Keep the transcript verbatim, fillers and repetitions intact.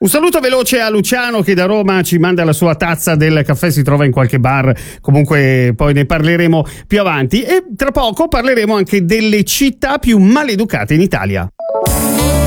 Un saluto veloce a Luciano che da Roma ci manda la sua tazza del caffè, si trova in qualche bar, comunque poi ne parleremo più avanti e tra poco parleremo anche delle città più maleducate in Italia.